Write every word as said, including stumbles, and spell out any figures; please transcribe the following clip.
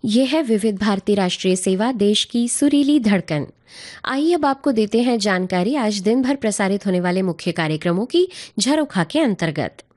ये है विविध भारती राष्ट्रीय सेवा, देश की सुरीली धड़कन। आइए अब आपको देते हैं जानकारी आज दिन भर प्रसारित होने वाले मुख्य कार्यक्रमों की झरोखा के अंतर्गत।